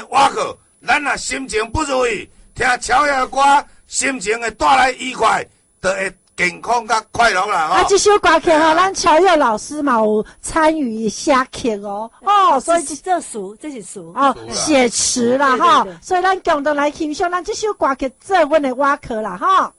瓦克，咱若心情不如意，听超越的歌，心情会带来愉快，就会健康甲快乐啦。 啊，这首歌曲吼，咱乔佑老师嘛有参与写曲哦，所以这是词哦，写词啦哈，所以咱共同来欣赏咱这首歌曲做阮的瓦克啦哈。